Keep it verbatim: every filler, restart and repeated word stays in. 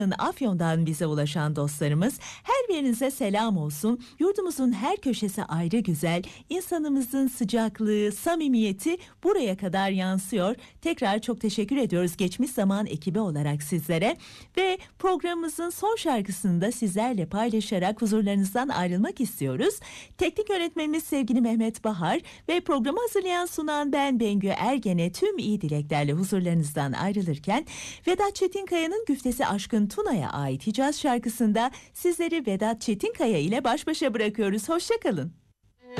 Afyon'dan bize ulaşan dostlarımız, her birinize selam olsun. Yurdumuzun her köşesi ayrı güzel, insanımızın sıcaklığı, samimiyeti buraya kadar yansıyor. Tekrar çok teşekkür ediyoruz Geçmiş Zaman ekibi olarak sizlere ve programımızın son şarkısını da sizlerle paylaşarak huzurlarınızdan ayrılmak istiyoruz. Teknik yönetmenimiz sevgili Mehmet Bahar ve programı hazırlayan sunan ben Bengü Ergen'e tüm iyi dileklerle huzurlarınızdan ayrılırken Vedat Çetinkaya'nın Güftesi Aşkın Tuna'ya ait Hicaz şarkısında sizleri Vedat Çetinkaya ile baş başa bırakıyoruz. Hoşça kalın.